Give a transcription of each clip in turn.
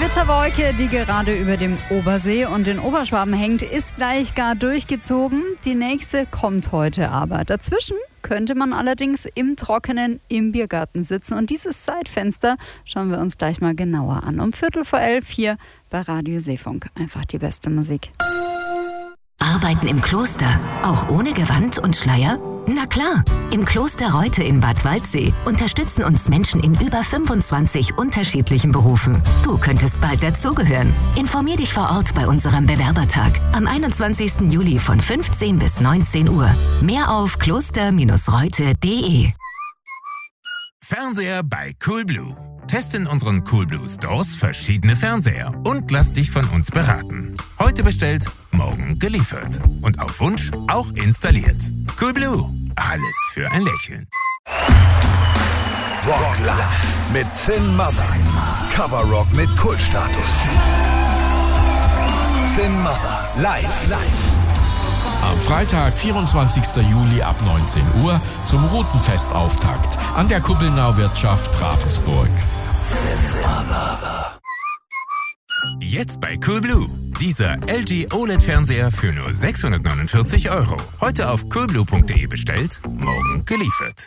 Gewitterwolke, die gerade über dem Obersee und den Oberschwaben hängt, ist gleich gar durchgezogen. Die nächste kommt heute aber. Dazwischen könnte man allerdings im Trockenen im Biergarten sitzen. Und dieses Zeitfenster schauen wir uns gleich mal genauer an. Um 11:15 hier bei Radio Seefunk. Einfach die beste Musik. Arbeiten im Kloster, auch ohne Gewand und Schleier? Na klar, im Kloster Reute in Bad Waldsee unterstützen uns Menschen in über 25 unterschiedlichen Berufen. Du könntest bald dazugehören. Informier dich vor Ort bei unserem Bewerbertag am 21. Juli von 15 bis 19 Uhr. Mehr auf kloster-reute.de. Fernseher bei Coolblue. Teste in unseren Coolblue Stores verschiedene Fernseher und lass dich von uns beraten. Heute bestellt, morgen geliefert. Und auf Wunsch auch installiert. Coolblue. Alles für ein Lächeln. Rock Live mit Finn Mother. Cover Rock mit Kultstatus. Finn Mother. Live. Am Freitag, 24. Juli ab 19 Uhr zum Routenfestauftakt an der Kuppelnau Wirtschaft Ravensburg. Jetzt bei Coolblue. Dieser LG OLED-Fernseher für nur 649 €. Heute auf coolblue.de bestellt, morgen geliefert.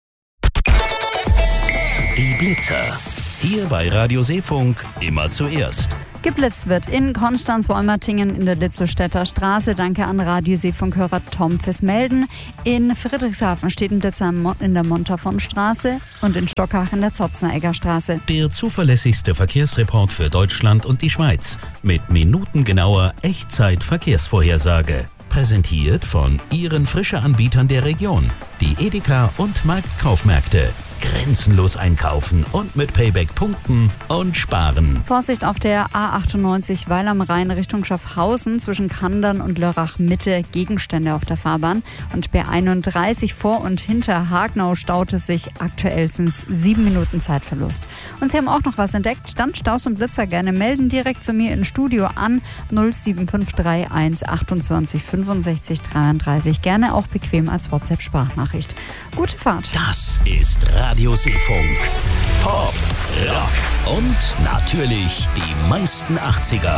Die Blitzer. Hier bei Radio Seefunk immer zuerst. Geblitzt wird in Konstanz-Wolmertingen in der Litzelstädter Straße. Danke an Radio Seefunk-Hörer Tom fürs Melden. In Friedrichshafen steht ein Blitzer in der Montafon-Straße und in Stockach in der Zotzenecker Straße. Der zuverlässigste Verkehrsreport für Deutschland und die Schweiz mit minutengenauer Echtzeit-Verkehrsvorhersage. Präsentiert von Ihren Frische-Anbietern der Region, die Edeka und Marktkaufmärkte. Grenzenlos einkaufen und mit Payback punkten und sparen. Vorsicht auf der A98 Weil am Rhein Richtung Schaffhausen zwischen Kandern und Lörrach Mitte. Gegenstände auf der Fahrbahn. Und B31 vor und hinter Hagnau staut es sich. Aktuell sind es 7 Minuten Zeitverlust. Und Sie haben auch noch was entdeckt? Dann Staus und Blitzer gerne melden direkt zu mir ins Studio an 07531 28 65 33. Gerne auch bequem als WhatsApp-Sprachnachricht. Gute Fahrt. Das ist Radio Seefunk. Pop, Rock und natürlich die meisten 80er.